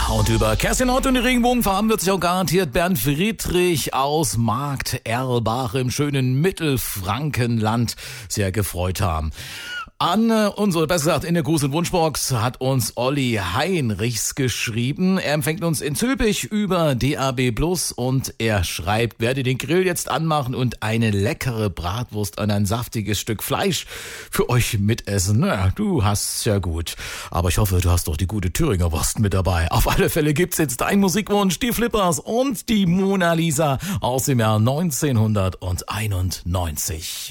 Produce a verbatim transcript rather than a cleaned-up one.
Und über Kerstin Ott und die Regenbogenfarben wird sich auch garantiert Bernd Friedrich aus Markt Erlbach im schönen Mittelfrankenland sehr gefreut haben. An unsere, besser gesagt, in der Gruß- und Wunschbox hat uns Olli Heinrichs geschrieben. Er empfängt uns in Zülpich über D A B Plus und er schreibt, werde den Grill jetzt anmachen und eine leckere Bratwurst und ein saftiges Stück Fleisch für euch mitessen. Na, du hast's ja gut. Aber ich hoffe, du hast doch die gute Thüringer Wurst mit dabei. Auf alle Fälle gibt's jetzt deinen Musikwunsch, die Flippers und die Mona Lisa aus dem Jahr neunzehnhunderteinundneunzig.